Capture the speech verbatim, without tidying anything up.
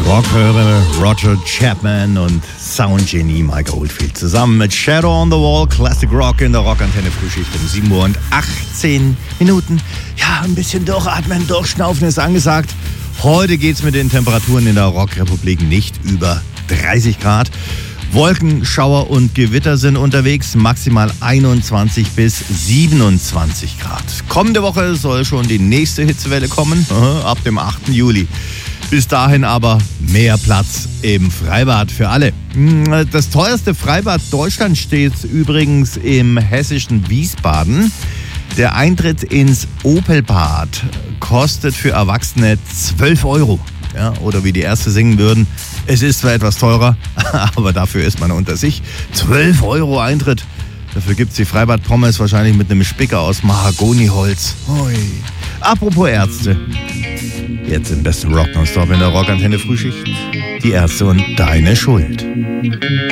Rockhörer Roger Chapman und Soundgenie Mike Oldfield zusammen mit Shadow on the Wall, Classic Rock in der Rockantenne Frühschicht um sieben Uhr und achtzehn Minuten. Ja, ein bisschen durchatmen, durchschnaufen ist angesagt. Heute geht's mit den Temperaturen in der Rockrepublik nicht über dreißig Grad. Wolken, Schauer und Gewitter sind unterwegs, maximal einundzwanzig bis siebenundzwanzig Grad. Kommende Woche soll schon die nächste Hitzewelle kommen, ab dem achten Juli. Bis dahin aber mehr Platz im Freibad für alle. Das teuerste Freibad Deutschlands steht übrigens im hessischen Wiesbaden. Der Eintritt ins Opelbad kostet für Erwachsene zwölf Euro. Ja, oder wie die Ärzte singen würden, es ist zwar etwas teurer, aber dafür ist man unter sich. zwölf Euro Eintritt. Dafür gibt es die Freibad-Pommes wahrscheinlich mit einem Spicker aus Mahagoniholz. Ui. Apropos Ärzte. Jetzt im besten Rock nonstop in der Rockantenne Frühschicht. Die Ärzte und deine Schuld.